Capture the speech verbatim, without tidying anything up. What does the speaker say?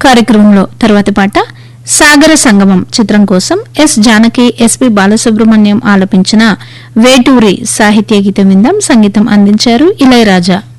కార్యక్రమంలో తర్వాతి పాట సాగర సంగమం చిత్రం కోసం ఎస్ జానకి ఎస్పి బాలసుబ్రహ్మణ్యం ఆలపించిన వేటూరి సాహిత్య గీతం విందాం. సంగీతం అందించారు ఇళయరాజా.